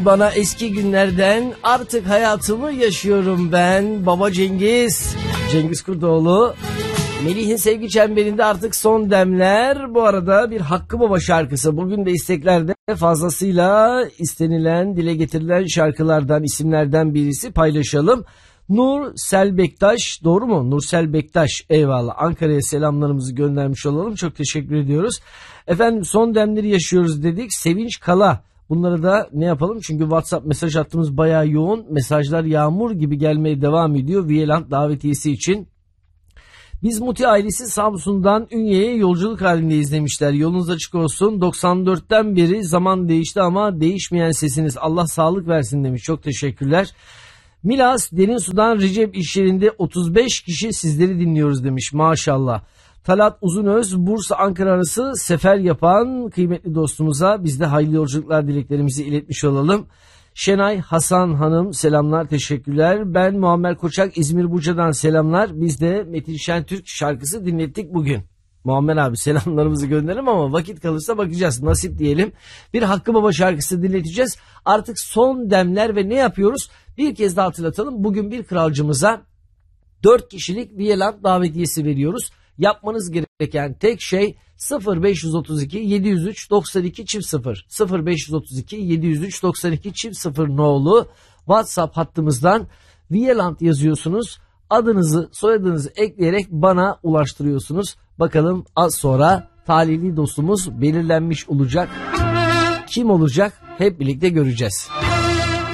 Bana eski günlerden artık hayatımı yaşıyorum ben. Baba Cengiz, Cengiz Kurtoğlu. Melih'in sevgi çemberinde artık son demler. Bu arada bir Hakkı Baba şarkısı. Bugün de isteklerde fazlasıyla istenilen, dile getirilen şarkılardan, isimlerden birisi paylaşalım. Nursel Bektaş, doğru mu? Nursel Bektaş, eyvallah. Ankara'ya selamlarımızı göndermiş olalım. Çok teşekkür ediyoruz. Efendim son demleri yaşıyoruz dedik. Sevinç Kala. Bunları da ne yapalım? Çünkü WhatsApp mesaj hattımız bayağı yoğun. Mesajlar yağmur gibi gelmeye devam ediyor. Viyeland davetiyesi için. Biz Muti ailesi Samsun'dan Ünye'ye yolculuk halindeyiz demişler. Yolunuz açık olsun. 94'ten beri zaman değişti ama değişmeyen sesiniz. Allah sağlık versin demiş. Çok teşekkürler. Milas Derinsu'dan Recep iş yerinde 35 kişi sizleri dinliyoruz demiş. Maşallah. Talat Uzunöz Bursa Ankara arası sefer yapan kıymetli dostumuza biz de hayırlı yolculuklar dileklerimizi iletmiş olalım. Şenay Hasan Hanım selamlar, teşekkürler. Ben Muammer Koçak İzmir Buca'dan selamlar. Biz de Metin Şentürk şarkısı dinlettik bugün. Muammer abi selamlarımızı gönderelim ama vakit kalırsa bakacağız, nasip diyelim. Bir Hakkı Baba şarkısı dinleteceğiz. Artık son demler ve ne yapıyoruz? Bir kez daha hatırlatalım. Bugün bir kralcımıza 4 kişilik Viyeland davetiyesi veriyoruz. Yapmanız gereken tek şey 0532 703 92 0 0532 703 92 0 nolu WhatsApp hattımızdan Viyeland yazıyorsunuz. Adınızı, soyadınızı ekleyerek bana ulaştırıyorsunuz. Bakalım az sonra talihli dostumuz belirlenmiş olacak. Kim olacak? Hep birlikte göreceğiz.